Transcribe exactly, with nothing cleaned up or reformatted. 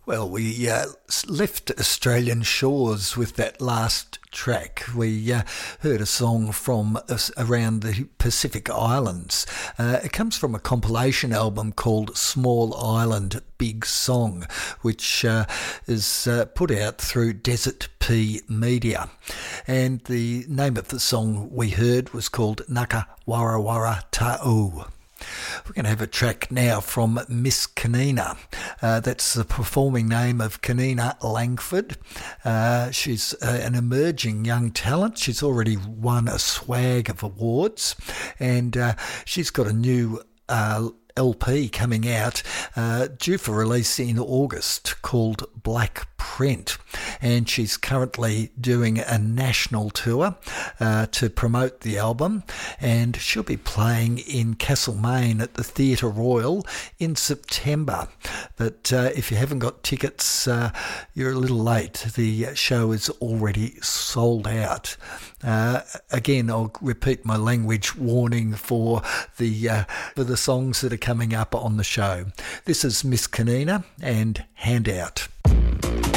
Well, we uh, left Australian shores with that last track. We uh, heard a song from uh, around the Pacific Islands. Uh, it comes from a compilation album called Small Island Big Song, which uh, is uh, put out through Desert P Media. And the name of the song we heard was called Naka Wara Wara Ta'u. We're going to have a track now from Miss Kanina. Uh, that's the performing name of Kanina Langford. Uh, she's uh, an emerging young talent. She's already won a swag of awards, and uh, she's got a new uh, L P coming out, uh, due for release in August, called Black Print, and she's currently doing a national tour uh, to promote the album, and she'll be playing in Castlemaine at the Theatre Royal in September. But uh, if you haven't got tickets, uh, you're a little late. The show is already sold out. Uh, again, I'll repeat my language warning for the uh, for the songs that are coming up on the show. This is Miss Kanina and Handout.